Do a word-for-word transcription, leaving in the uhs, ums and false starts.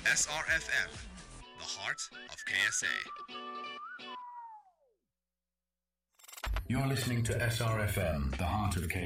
S R F M, the heart of K S A. You're listening to S R F M, the heart of K